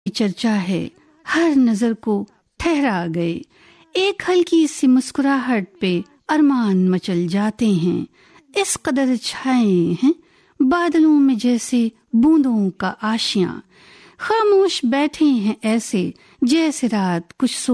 चर्चा है, हर नजर को ठहरा गए। एक हल्की सी मुस्कुराहट पे अरमान मचल जाते हैं। इस कदर छाए हैं बादलों में जैसे बूंदों का आशियां। खामोश बैठे हैं ऐसे जैसे रात कुछ